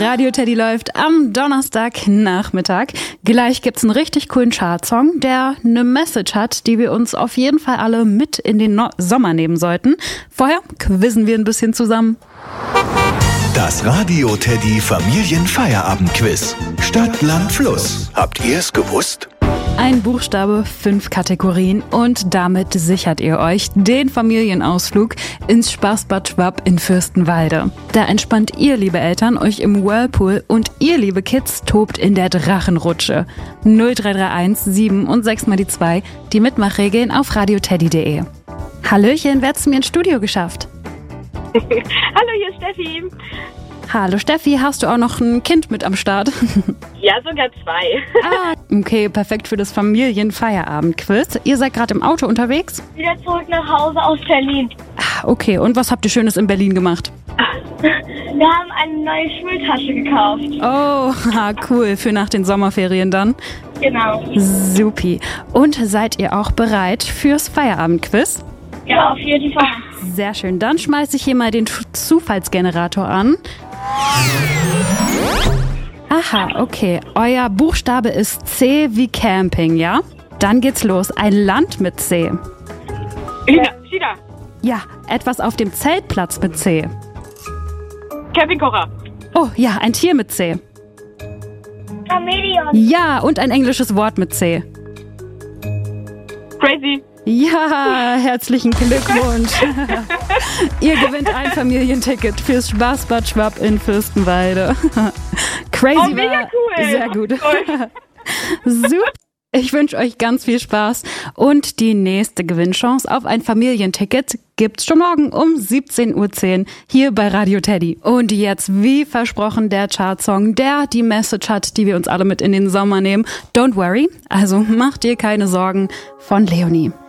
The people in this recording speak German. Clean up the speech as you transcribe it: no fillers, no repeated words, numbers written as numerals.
Radio Teddy läuft am Donnerstagnachmittag. Gleich gibt's einen richtig coolen Chartsong, der eine Message hat, die wir uns auf jeden Fall alle mit in den Sommer nehmen sollten. Vorher quizzen wir ein bisschen zusammen. Das Radio Teddy Familienfeierabendquiz. Stadt, Land, Fluss. Habt ihr es gewusst? Ein Buchstabe, 5 Kategorien und damit sichert ihr euch den Familienausflug ins Spaßbad Schwab in Fürstenwalde. Da entspannt ihr, liebe Eltern, euch im Whirlpool und ihr, liebe Kids, tobt in der Drachenrutsche. 0331 7 und 6 mal die 2, die Mitmachregeln auf radioteddy.de. Hallöchen, wer hat's mir ins Studio geschafft? Hallo, hier ist Steffi. Hallo Steffi, hast du auch noch ein Kind mit am Start? Ja, sogar 2. Okay, perfekt für das Familienfeierabendquiz. Ihr seid gerade im Auto unterwegs? Wieder zurück nach Hause aus Berlin. Okay, und was habt ihr Schönes in Berlin gemacht? Wir haben eine neue Schultasche gekauft. Oh, cool, für nach den Sommerferien dann. Genau. Supi. Und seid ihr auch bereit fürs Feierabendquiz? Ja, auf jeden Fall. Sehr schön, dann schmeiße ich hier mal den Zufallsgenerator an. Aha, okay. Euer Buchstabe ist C wie Camping, ja? Dann geht's los. Ein Land mit C. China. Ja, etwas auf dem Zeltplatz mit C. Campingkocher. Oh, ja, ein Tier mit C. Chameleon. Ja, und ein englisches Wort mit C. Crazy. Ja, herzlichen Glückwunsch. Ihr gewinnt ein Familienticket fürs Spaßbad Schwab in Fürstenwalde. Crazy, mega war cool. Sehr gut. Cool. Super. Ich wünsche euch ganz viel Spaß und die nächste Gewinnchance auf ein Familienticket gibt's schon morgen um 17:10 Uhr hier bei Radio Teddy. Und jetzt, wie versprochen, der Chartsong, der die Message hat, die wir uns alle mit in den Sommer nehmen. Don't worry, also macht dir keine Sorgen, von Leonie.